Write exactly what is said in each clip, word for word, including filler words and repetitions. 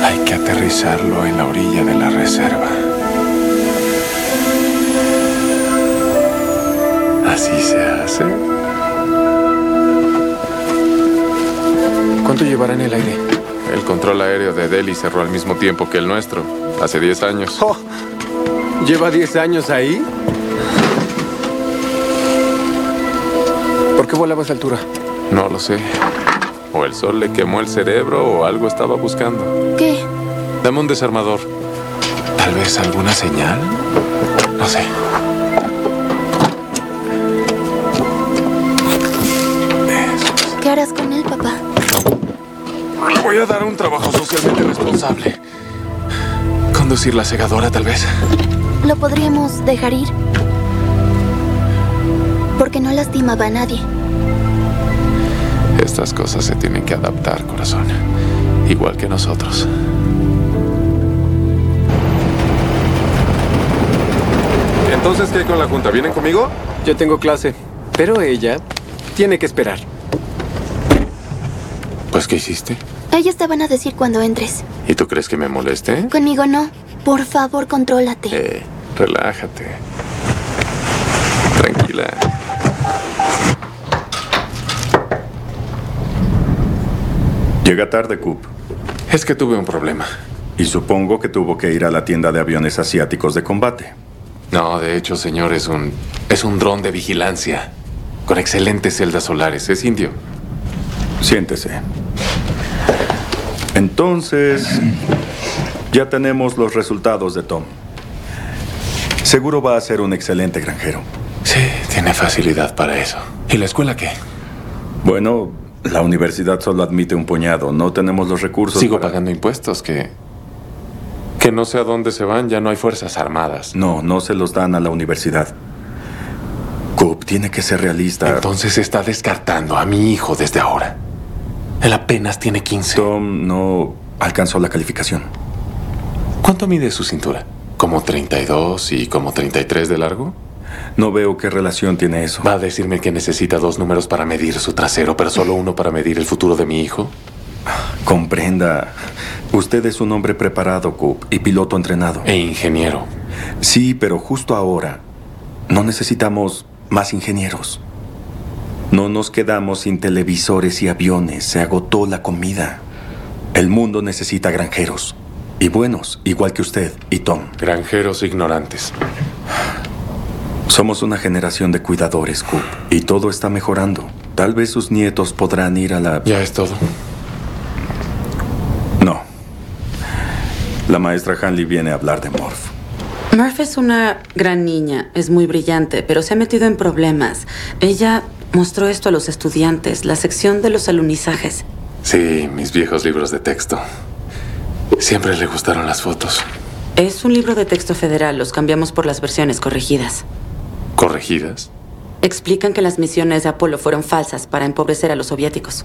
Hay que aterrizarlo en la orilla de la reserva. Así se hace. ¿Cuánto llevará en el aire? El control aéreo de Delhi cerró al mismo tiempo que el nuestro, hace diez años. Oh, ¿lleva diez años ahí? ¿Por qué volaba a esa altura? No lo sé. O el sol le quemó el cerebro o algo estaba buscando. ¿Qué? Dame un desarmador. ¿Tal vez alguna señal? No sé. Eso. ¿Qué harás con él, papá? Le voy a dar un trabajo socialmente responsable. Conducir la segadora, tal vez. Lo podríamos dejar ir. Porque no lastimaba a nadie. Estas cosas se tienen que adaptar, corazón. Igual que nosotros. Entonces, ¿qué hay con la junta? ¿Vienen conmigo? Yo tengo clase, pero ella tiene que esperar. Pues, ¿qué hiciste? Ellos te van a decir cuando entres. ¿Y tú crees que me moleste? Conmigo no. Por favor, contrólate. Eh, relájate. Tranquila. Llega tarde, Coop. Es que tuve un problema. Y supongo que tuvo que ir a la tienda de aviones asiáticos de combate. No, de hecho, señor, es un... es un dron de vigilancia. Con excelentes celdas solares. Es indio. Siéntese. Entonces, ya tenemos los resultados de Tom. Seguro va a ser un excelente granjero. Sí, tiene facilidad para eso. ¿Y la escuela qué? Bueno, la universidad solo admite un puñado. No tenemos los recursos. Sigo para... pagando impuestos, que... que no sé a dónde se van. Ya no hay fuerzas armadas. No, no se los dan a la universidad. Coop tiene que ser realista. Entonces está descartando a mi hijo desde ahora. Él apenas tiene quince. Tom no alcanzó la calificación. ¿Cuánto mide su cintura? ¿Como treinta y dos y como treinta y tres de largo? No veo qué relación tiene eso. ¿Va a decirme que necesita dos números para medir su trasero, pero solo uno para medir el futuro de mi hijo? Comprenda. Usted es un hombre preparado, Coop, y piloto entrenado. E ingeniero. Sí, pero justo ahora no necesitamos más ingenieros. No nos quedamos sin televisores y aviones. Se agotó la comida. El mundo necesita granjeros. Y buenos, igual que usted y Tom. Granjeros ignorantes. Somos una generación de cuidadores, Coop. Y todo está mejorando. Tal vez sus nietos podrán ir a la... ¿Ya es todo? No. La maestra Hanley viene a hablar de Morph. Morph es una gran niña. Es muy brillante, pero se ha metido en problemas. Ella mostró esto a los estudiantes, la sección de los alunizajes. Sí, mis viejos libros de texto. Siempre le gustaron las fotos. Es un libro de texto federal. Los cambiamos por las versiones corregidas. ¿Corregidas? Explican que las misiones de Apolo fueron falsas para empobrecer a los soviéticos.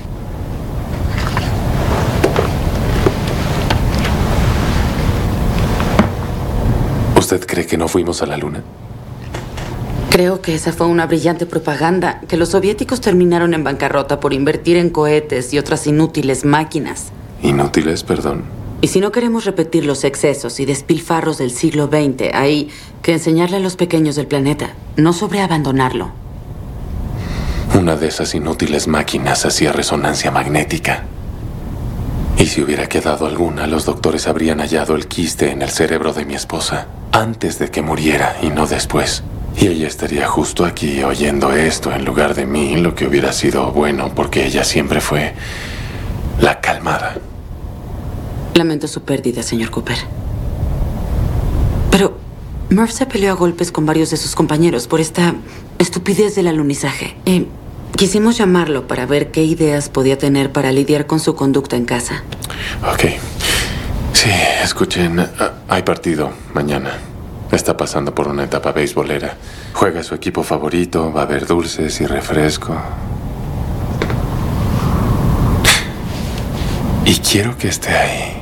¿Usted cree que no fuimos a la luna? Creo que esa fue una brillante propaganda, que los soviéticos terminaron en bancarrota por invertir en cohetes y otras inútiles máquinas. Inútiles, perdón. Y si no queremos repetir los excesos y despilfarros del siglo veinte, hay que enseñarle a los pequeños del planeta, no sobre abandonarlo. Una de esas inútiles máquinas hacía resonancia magnética. Y si hubiera quedado alguna, los doctores habrían hallado el quiste en el cerebro de mi esposa antes de que muriera y no después. Y ella estaría justo aquí oyendo esto en lugar de mí, lo que hubiera sido bueno porque ella siempre fue la calmada. Lamento su pérdida, señor Cooper. Pero Murph se peleó a golpes con varios de sus compañeros por esta estupidez del alunizaje. Y quisimos llamarlo para ver qué ideas podía tener para lidiar con su conducta en casa. Ok. Sí, escuchen, hay partido mañana. Está pasando por una etapa beisbolera. Juega su equipo favorito, va a haber dulces y refresco. Y quiero que esté ahí.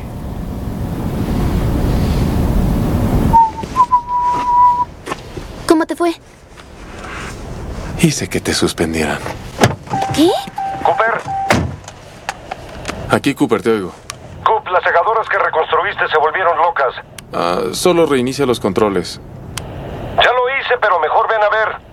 ¿Cómo te fue? Hice que te suspendieran. ¿Qué? Cooper, Aquí, Cooper, te oigo. Coop, las segadoras que reconstruiste se volvieron locas. Ah, solo reinicia los controles. Ya lo hice, pero mejor ven a ver.